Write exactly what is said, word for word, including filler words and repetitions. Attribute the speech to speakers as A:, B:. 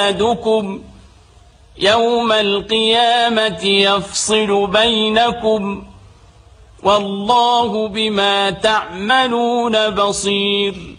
A: أحدكم يوم القيامة يفصل بينكم والله بما تعملون بصير.